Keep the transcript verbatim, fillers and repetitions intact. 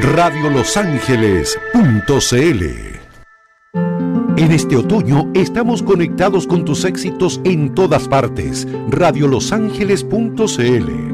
radio los ángeles punto c l. En este otoño estamos conectados con tus éxitos en todas partes. radio los ángeles punto c l.